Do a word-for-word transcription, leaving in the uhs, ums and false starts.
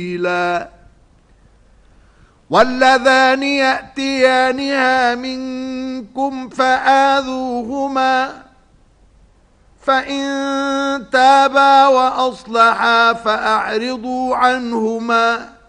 سبيلا واللذان يأتيانها منكم فآذوهما فإن تابا وأصلحا فأعرضوا عنهما